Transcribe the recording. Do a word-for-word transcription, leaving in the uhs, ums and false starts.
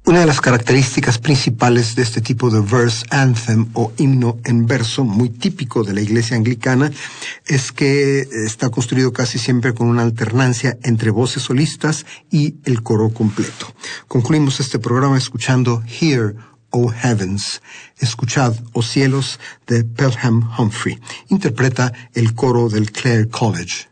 Una de las características principales de este tipo de verse anthem o himno en verso, muy típico de la iglesia anglicana, es que está construido casi siempre con una alternancia entre voces solistas y el coro completo. Concluimos este programa escuchando Hear, O Heavens, escuchad, oh cielos, de Pelham Humphrey. Interpreta el coro del Clare College.